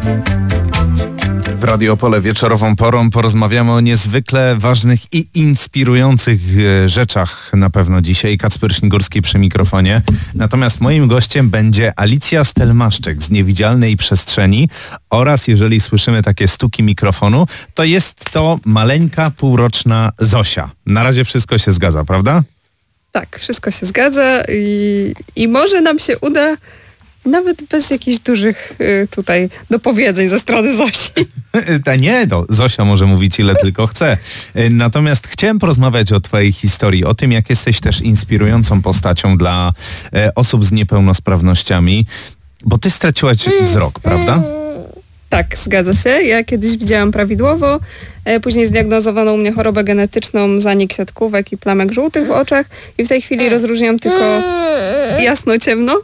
W Radio Opole wieczorową porą porozmawiamy o niezwykle ważnych i inspirujących rzeczach na pewno dzisiaj. Kacper Śnigurski przy mikrofonie. Natomiast moim gościem będzie Alicja Stelmaszczyk z Niewidzialnej Przestrzeni oraz jeżeli słyszymy takie stuki mikrofonu, to jest to maleńka, półroczna Zosia. Na razie wszystko się zgadza, prawda? Tak, wszystko się zgadza i może nam się uda nawet bez jakichś dużych tutaj dopowiedzeń ze strony Zosi. Zosia może mówić ile tylko chce. Natomiast chciałem porozmawiać o twojej historii, o tym, jak jesteś też inspirującą postacią dla osób z niepełnosprawnościami, bo ty straciłaś wzrok, prawda? Tak, zgadza się. Ja kiedyś widziałam prawidłowo, później zdiagnozowano u mnie chorobę genetyczną, zanik siatkówek i plamek żółtych w oczach i w tej chwili rozróżniam tylko jasno-ciemno.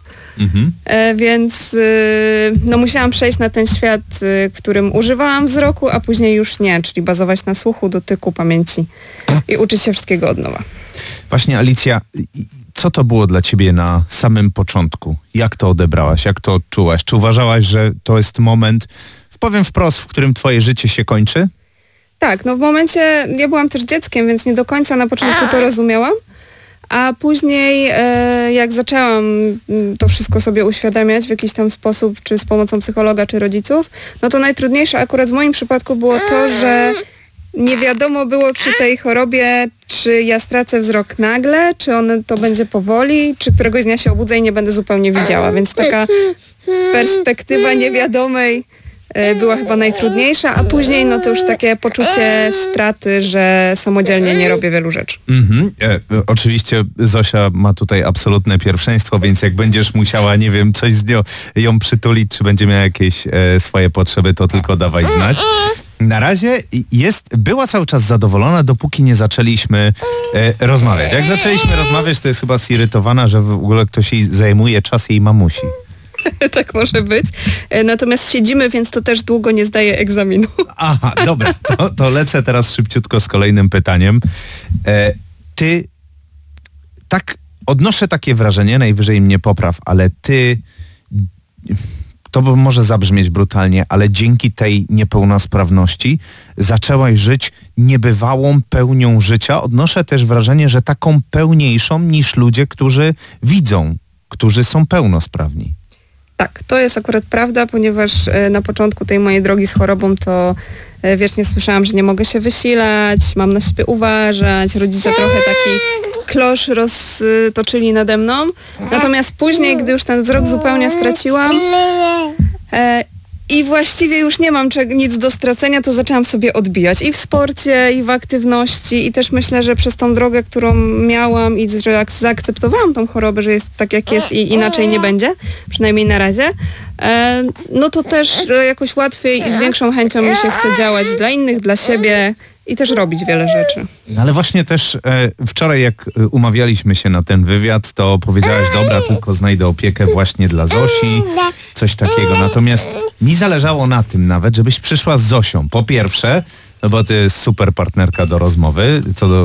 Więc musiałam przejść na ten świat, którym używałam wzroku, a później już nie, czyli bazować na słuchu, dotyku, pamięci i uczyć się wszystkiego od nowa. Właśnie, Alicja, co to było dla ciebie na samym początku? Jak to odebrałaś? Jak to odczułaś? Czy uważałaś, że to jest moment, powiem wprost, w którym twoje życie się kończy? Tak, w momencie, ja byłam też dzieckiem, więc nie do końca na początku to rozumiałam. A później jak zaczęłam to wszystko sobie uświadamiać w jakiś tam sposób, czy z pomocą psychologa, czy rodziców, no to najtrudniejsze akurat w moim przypadku było to, że nie wiadomo było przy tej chorobie, czy ja stracę wzrok nagle, czy on to będzie powoli, czy któregoś dnia się obudzę i nie będę zupełnie widziała. Więc taka perspektywa niewiadomej była chyba najtrudniejsza, a później to już takie poczucie straty, że samodzielnie nie robię wielu rzeczy. Oczywiście Zosia ma tutaj absolutne pierwszeństwo, więc jak będziesz musiała, nie wiem, coś z nią ją przytulić, czy będzie miała jakieś swoje potrzeby, to tylko dawaj znać. Na razie była cały czas zadowolona, dopóki nie zaczęliśmy rozmawiać. Jak zaczęliśmy rozmawiać, to jest chyba zirytowana, że w ogóle ktoś jej zajmuje czas jej mamusi. Tak może być. Natomiast siedzimy, więc to też długo nie zdaje egzaminu. Aha, dobra. To lecę teraz szybciutko z kolejnym pytaniem. Ty, tak, odnoszę takie wrażenie, najwyżej mnie popraw, ale ty, to może zabrzmieć brutalnie, ale dzięki tej niepełnosprawności zaczęłaś żyć niebywałą pełnią życia. Odnoszę też wrażenie, że taką pełniejszą niż ludzie, którzy widzą, którzy są pełnosprawni. Tak, to jest akurat prawda, ponieważ na początku tej mojej drogi z chorobą to wiecznie słyszałam, że nie mogę się wysilać, mam na siebie uważać, rodzice trochę taki klosz roztoczyli nade mną. Natomiast później, gdy już ten wzrok zupełnie straciłam i właściwie już nie mam nic do stracenia, to zaczęłam sobie odbijać i w sporcie, i w aktywności i też myślę, że przez tą drogę, którą miałam i że zaakceptowałam tą chorobę, że jest tak jak jest i inaczej nie będzie, przynajmniej na razie, no to też jakoś łatwiej i z większą chęcią mi się chce działać dla innych, dla siebie i też robić wiele rzeczy. Ale właśnie też wczoraj jak umawialiśmy się na ten wywiad, to powiedziałaś, dobra, tylko znajdę opiekę właśnie dla Zosi, coś takiego. Natomiast mi zależało na tym nawet, żebyś przyszła z Zosią. Po pierwsze, no bo to jest super partnerka do rozmowy,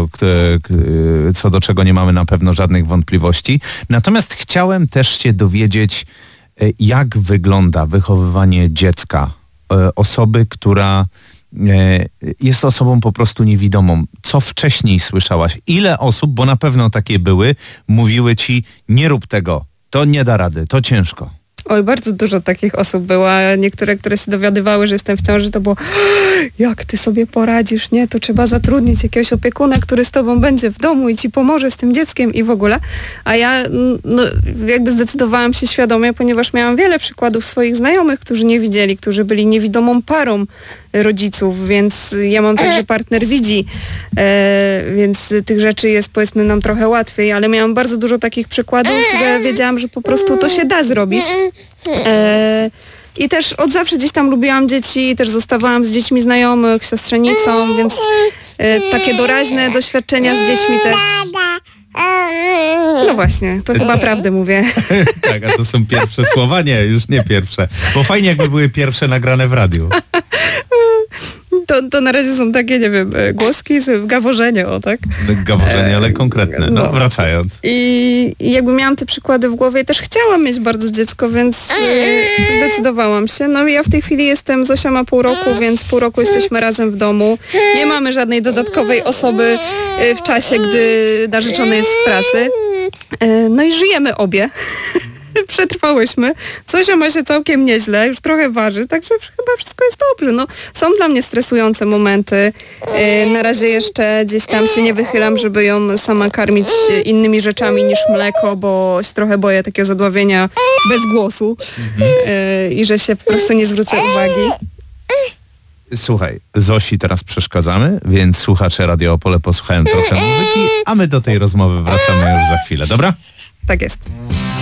co do czego nie mamy na pewno żadnych wątpliwości. Natomiast chciałem też się dowiedzieć, jak wygląda wychowywanie dziecka, osoby, która jest osobą po prostu niewidomą. Co wcześniej słyszałaś? Ile osób, bo na pewno takie były, mówiły ci, nie rób tego, to nie da rady, to ciężko. Oj, bardzo dużo takich osób było. Niektóre, które się dowiadywały, że jestem w ciąży, to było jak ty sobie poradzisz, nie? To trzeba zatrudnić jakiegoś opiekuna, który z tobą będzie w domu i ci pomoże z tym dzieckiem i w ogóle. A ja jakby zdecydowałam się świadomie, ponieważ miałam wiele przykładów swoich znajomych, którzy nie widzieli, którzy byli niewidomą parą rodziców, więc ja mam także partner widzi, więc tych rzeczy jest powiedzmy nam trochę łatwiej, ale miałam bardzo dużo takich przykładów, że wiedziałam, że po prostu to się da zrobić. I też od zawsze gdzieś tam lubiłam dzieci, też zostawałam z dziećmi znajomych, siostrzenicą, więc takie doraźne doświadczenia z dziećmi też. No właśnie, to chyba prawdę mówię. Tak, a to są pierwsze słowa? Nie, już nie pierwsze. Bo fajnie jakby były pierwsze nagrane w radiu. To na razie są takie, nie wiem, głoski, gaworzenie, o tak? Gaworzenie, ale konkretne. No, wracając. I jakby miałam te przykłady w głowie, też chciałam mieć bardzo dziecko, więc zdecydowałam się. No i ja w tej chwili jestem, Zosia ma pół roku, więc pół roku jesteśmy razem w domu. Nie mamy żadnej dodatkowej osoby w czasie, gdy narzeczony jest w pracy. No i żyjemy obie. Przetrwałyśmy. Zosia ma się całkiem nieźle, już trochę waży, także chyba wszystko jest dobrze. No, są dla mnie stresujące momenty. Na razie jeszcze gdzieś tam się nie wychylam, żeby ją sama karmić innymi rzeczami niż mleko, bo się trochę boję takiego zadławienia bez głosu i że się po prostu nie zwrócę uwagi. Słuchaj, Zosi teraz przeszkadzamy, więc słuchacze Radio Opole posłuchają trochę muzyki, a my do tej rozmowy wracamy już za chwilę, dobra? Tak jest.